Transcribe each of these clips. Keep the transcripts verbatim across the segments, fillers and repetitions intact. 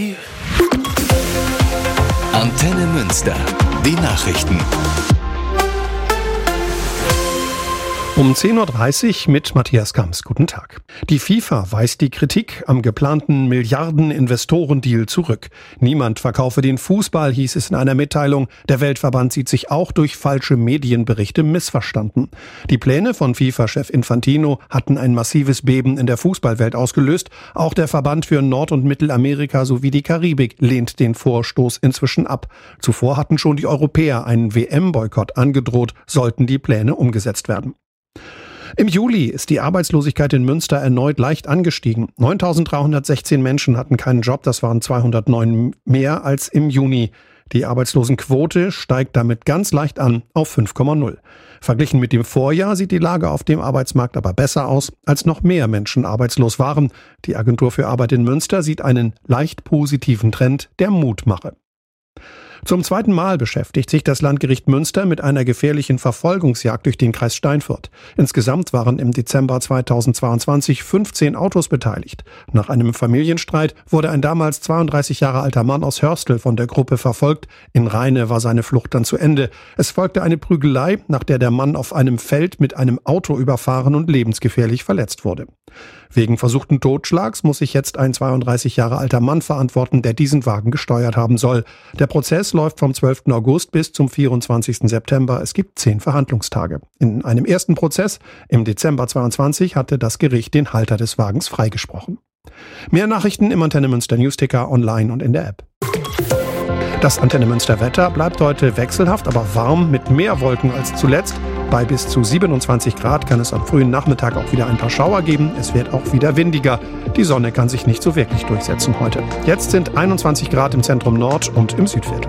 Antenne Münster, die Nachrichten. Um zehn Uhr dreißig mit Matthias Kamps. Guten Tag. Die FIFA weist die Kritik am geplanten Milliarden-Investorendeal zurück. Niemand verkaufe den Fußball, hieß es in einer Mitteilung. Der Weltverband sieht sich auch durch falsche Medienberichte missverstanden. Die Pläne von FIFA-Chef Infantino hatten ein massives Beben in der Fußballwelt ausgelöst. Auch der Verband für Nord- und Mittelamerika sowie die Karibik lehnt den Vorstoß inzwischen ab. Zuvor hatten schon die Europäer einen W M-Boykott angedroht, sollten die Pläne umgesetzt werden. Im Juli ist die Arbeitslosigkeit in Münster erneut leicht angestiegen. neuntausenddreihundertsechzehn Menschen hatten keinen Job, das waren zweihundertneun mehr als im Juni. Die Arbeitslosenquote steigt damit ganz leicht an auf fünf Komma null. Verglichen mit dem Vorjahr sieht die Lage auf dem Arbeitsmarkt aber besser aus, als noch mehr Menschen arbeitslos waren. Die Agentur für Arbeit in Münster sieht einen leicht positiven Trend, der Mut mache. Zum zweiten Mal beschäftigt sich das Landgericht Münster mit einer gefährlichen Verfolgungsjagd durch den Kreis Steinfurt. Insgesamt waren im Dezember zweitausendzweiundzwanzig fünfzehn Autos beteiligt. Nach einem Familienstreit wurde ein damals zweiunddreißig Jahre alter Mann aus Hörstel von der Gruppe verfolgt. In Rheine war seine Flucht dann zu Ende. Es folgte eine Prügelei, nach der der Mann auf einem Feld mit einem Auto überfahren und lebensgefährlich verletzt wurde. Wegen versuchten Totschlags muss sich jetzt ein zweiunddreißig Jahre alter Mann verantworten, der diesen Wagen gesteuert haben soll. Der Prozess läuft vom zwölften August bis zum vierundzwanzigsten September. Es gibt zehn Verhandlungstage. In einem ersten Prozess im Dezember zweiundzwanzig hatte das Gericht den Halter des Wagens freigesprochen. Mehr Nachrichten im Antenne Münster Newsticker, online und in der App. Das Antenne Münster Wetter bleibt heute wechselhaft, aber warm mit mehr Wolken als zuletzt. Bei bis zu siebenundzwanzig Grad kann es am frühen Nachmittag auch wieder ein paar Schauer geben. Es wird auch wieder windiger. Die Sonne kann sich nicht so wirklich durchsetzen heute. Jetzt sind einundzwanzig Grad im Zentrum Nord und im Südviertel.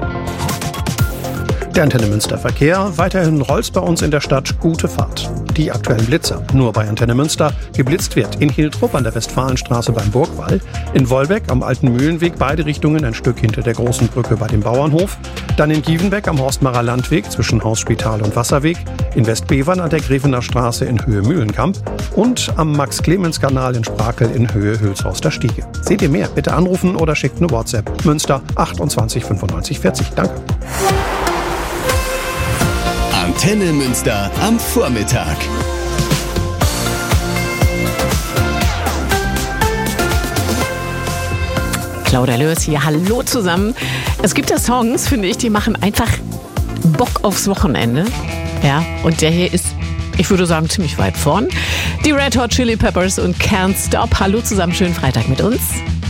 Der Antenne Münster Verkehr. Weiterhin rollt's bei uns in der Stadt. Gute Fahrt. Die aktuellen Blitzer. Nur bei Antenne Münster. Geblitzt wird in Hiltrup an der Westfalenstraße beim Burgwall, in Wolbeck am Alten Mühlenweg, beide Richtungen ein Stück hinter der großen Brücke bei dem Bauernhof. Dann in Gievenbeck am Horstmarer Landweg zwischen Hausspital und Wasserweg. In Westbevern an der Grevener Straße in Höhe Mühlenkamp. Und am Max-Clemens-Kanal in Sprakel in Höhe Hülshorster Stiege. Seht ihr mehr? Bitte anrufen oder schickt eine WhatsApp. Münster achtundzwanzig fünfundneunzig vierzig. Danke. Antenne Münster am Vormittag. Claudia Lörs hier, hallo zusammen. Es gibt ja Songs, finde ich, die machen einfach Bock aufs Wochenende. Ja, und der hier ist, ich würde sagen, ziemlich weit vorn. Die Red Hot Chili Peppers und Can't Stop. Hallo zusammen, schönen Freitag mit uns.